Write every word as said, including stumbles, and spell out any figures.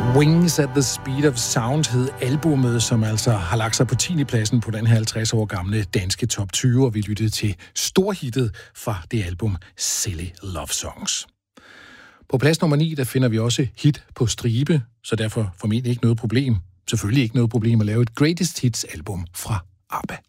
Wings at the Speed of Sound hed albummet, som altså har lagt sig på tiende pladsen på den her halvtreds år gamle danske top tyve, og vi lyttede til storhittet fra det album Silly Love Songs. På plads nummer ni, der finder vi også hit på stribe, så derfor formentlig ikke noget problem, selvfølgelig ikke noget problem at lave et Greatest Hits album fra ABBA.